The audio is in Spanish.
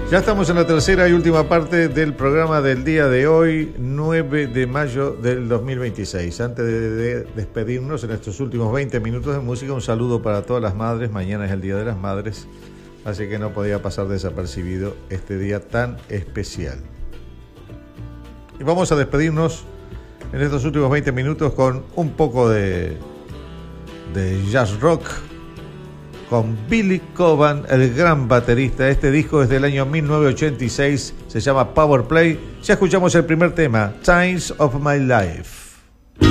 Ya estamos en la tercera y última parte del programa del día de hoy, 9 de mayo del 2026. Antes de despedirnos en estos últimos 20 minutos de música, un saludo para todas las madres. Mañana es el Día de las Madres, así que no podía pasar desapercibido este día tan especial. Y vamos a despedirnos en estos últimos 20 minutos con un poco de jazz rock, con Billy Cobham, el gran baterista. Este disco es del año 1986, se llama Power Play. Ya escuchamos el primer tema, Times of My Life.